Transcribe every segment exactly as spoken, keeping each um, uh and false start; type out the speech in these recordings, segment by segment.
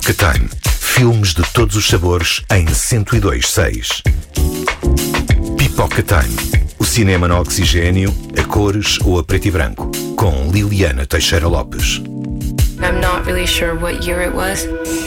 Pipoca Time. Filmes de todos os sabores em cento e dois seis. Pipoca Time. O cinema no oxigênio, a cores ou a preto e branco. Com Liliana Teixeira Lopes. I'm not really sure what year it was.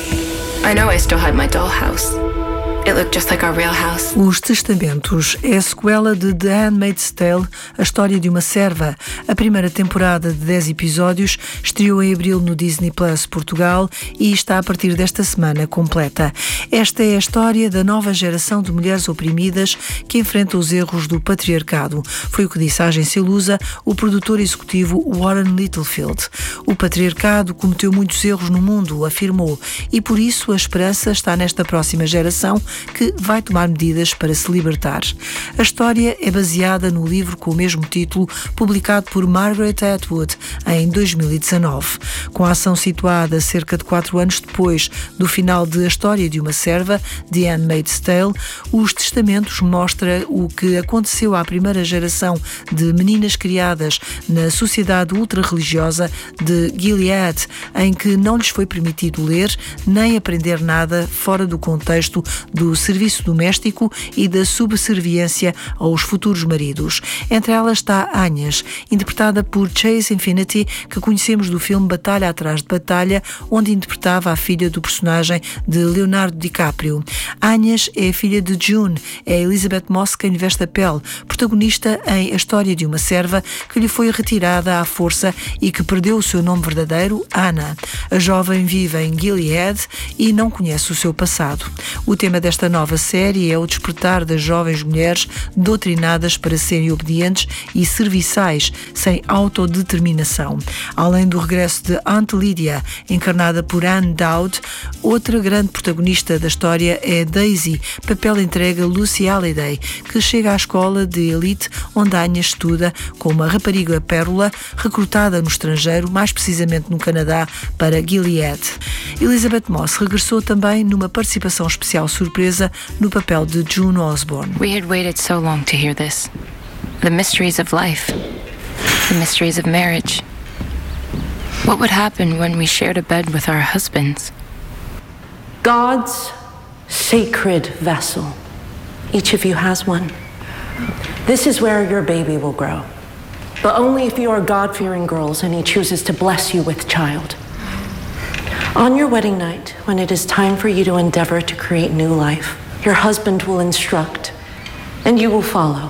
I know I still had my dollhouse. It looked just like our real house. Os Testamentos é a sequela de The Handmaid's Tale, a história de uma serva. A primeira temporada de dez episódios estreou em abril no Disney Plus Portugal e está a partir desta semana completa. Esta é a história da nova geração de mulheres oprimidas que enfrenta os erros do patriarcado. Foi o que disse à agência Lusa o produtor executivo Warren Littlefield. O patriarcado cometeu muitos erros no mundo, afirmou, e por isso a esperança está nesta próxima geração que vai tomar medidas para se libertar. A história é baseada no livro com o mesmo título, publicado por Margaret Atwood em dois mil e dezanove. Com a ação situada cerca de quatro anos depois do final de A História de uma Serva, The Handmaid's Tale, Os Testamentos mostra o que aconteceu à primeira geração de meninas criadas na sociedade ultra-religiosa de Gilead, em que não lhes foi permitido ler nem aprender nada fora do contexto do do serviço doméstico e da subserviência aos futuros maridos. Entre elas está Agnes, interpretada por Chase Infinity, que conhecemos do filme Batalha Atrás de Batalha, onde interpretava a filha do personagem de Leonardo DiCaprio. Agnes é a filha de June, é Elizabeth Moss quem lhe veste a pele, protagonista em A História de uma Serva, que lhe foi retirada à força e que perdeu o seu nome verdadeiro, Anna. A jovem vive em Gilead e não conhece o seu passado. O tema desta nova série é o despertar das jovens mulheres doutrinadas para serem obedientes e serviçais, sem autodeterminação. Além do regresso de Aunt Lydia, encarnada por Anne Dowd, outra grande protagonista da história é Daisy, papel entregue a Lucy Halliday, que chega à escola de elite onde Agnes estuda como uma rapariga pérola recrutada no estrangeiro, mais precisamente no Canadá, para Gilead. Elizabeth Moss regressou também numa participação especial surpresa no papel de June Osborne. We had waited so long to hear this. The mysteries of life. The mysteries of marriage. What would happen when we shared a bed with our husbands? God's sacred vessel. Each of you has one. This is where your baby will grow. But only if you are God-fearing girls and He chooses to bless you with child. On your wedding night, when it is time for you to endeavor to create new life, your husband will instruct, and you will follow.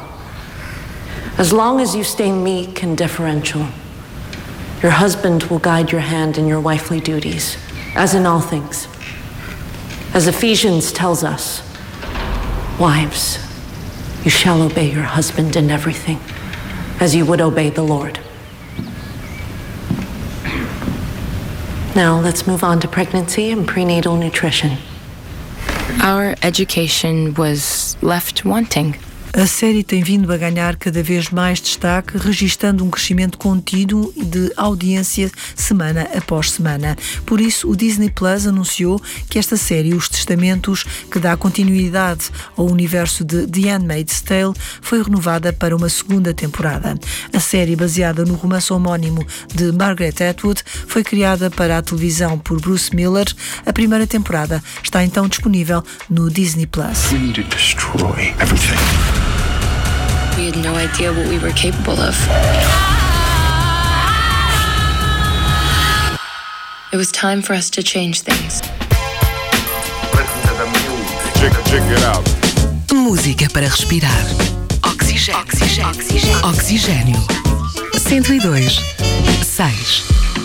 As long as you stay meek and deferential, your husband will guide your hand in your wifely duties, as in all things. As Ephesians tells us, wives, you shall obey your husband in everything, as you would obey the Lord. Now let's move on to pregnancy and prenatal nutrition. Our education was left wanting. A série tem vindo a ganhar cada vez mais destaque, registando um crescimento contínuo de audiência semana após semana. Por isso, o Disney Plus anunciou que esta série, Os Testamentos, que dá continuidade ao universo de The Handmaid's Tale, foi renovada para uma segunda temporada. A série, baseada no romance homónimo de Margaret Atwood, foi criada para a televisão por Bruce Miller. A primeira temporada está então disponível no Disney Plus. We need to destroy everything. We had no idea what we were capable of. It was time for us to change things. Listen to the music. Check, check it out. Música para respirar. Oxigênio. Oxigênio. Oxigênio. cento e dois, seis.